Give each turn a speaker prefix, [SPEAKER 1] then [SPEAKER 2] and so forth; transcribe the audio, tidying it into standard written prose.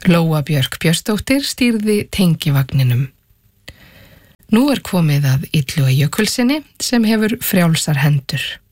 [SPEAKER 1] Lóa Björk Björnsdóttir stýrði tengivagninum. Nú komið að Illuga Jökulssyni sem hefur frjálsar hendur.